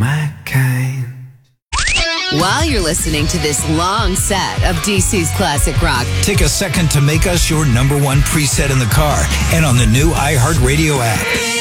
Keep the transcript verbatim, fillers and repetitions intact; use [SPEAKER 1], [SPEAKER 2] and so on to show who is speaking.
[SPEAKER 1] my kind.
[SPEAKER 2] While you're listening to this long set of D C's classic rock,
[SPEAKER 3] take a second to make us your number one preset in the car and on the new iHeartRadio app.